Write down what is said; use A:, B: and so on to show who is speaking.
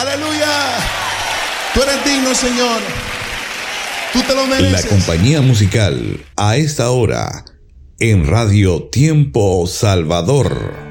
A: Aleluya. Tú eres digno, Señor. Tú te lo mereces.
B: La compañía musical a esta hora en Radio Tiempo Salvador.